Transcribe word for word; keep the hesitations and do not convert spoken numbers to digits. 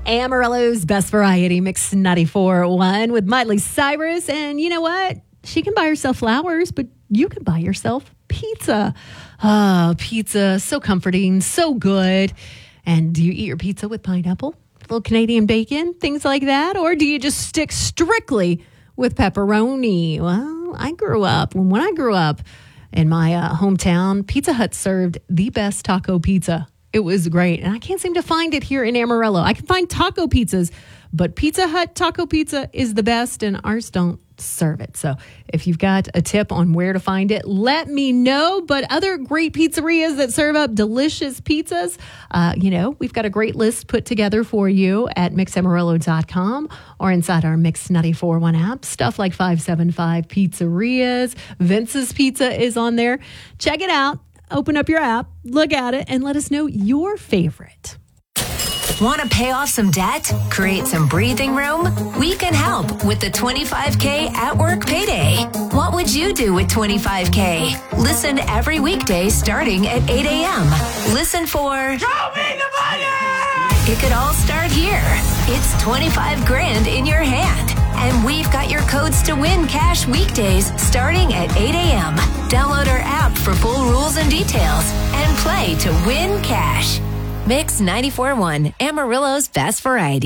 Amarillo's Best Variety Mix ninety-four point one with Miley Cyrus. And you know what? She can buy herself flowers, but you can buy yourself pizza. Oh, pizza. So comforting. So good. And do you eat your pizza with pineapple? A little Canadian bacon? Things like that? Or do you just stick strictly with pepperoni? Well, I grew up, when I grew up in my uh, hometown, Pizza Hut served the best taco pizza. It was great. And I can't seem to find it here in Amarillo. I can find taco pizzas, but Pizza Hut taco pizza is the best, and ours don't serve it. So if you've got a tip on where to find it, let me know. But other great pizzerias that serve up delicious pizzas, uh, you know, we've got a great list put together for you at mix amarillo dot com or inside our Mix ninety-four point one app. Stuff like five seven five Pizzerias. Vince's Pizza is on there. Check it out. Open up your app, look at it, and let us know your favorite. Want to pay off some debt? Create some breathing room? We can help with the twenty-five K at work payday. What would you do with twenty-five K? Listen every weekday starting at eight a.m. Listen for Show me the money! It could all start here. It's twenty-five grand in your hand. And we've got your codes to win cash weekdays starting at eight a.m. Download our app for full rules and details and play to win cash. Mix ninety-four point one, Amarillo's Best Variety.